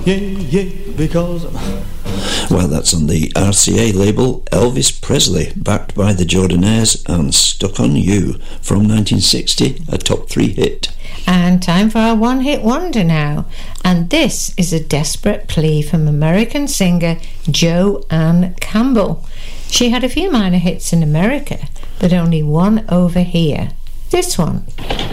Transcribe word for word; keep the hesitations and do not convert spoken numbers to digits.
yeah, yeah, because... Well, that's on the R C A label, Elvis Presley, backed by the Jordanaires and Stuck on You, from nineteen sixty, a top three hit. And time for our one-hit wonder now. And this is a desperate plea from American singer Jo Ann Campbell. She had a few minor hits in America, but only one over here. This one.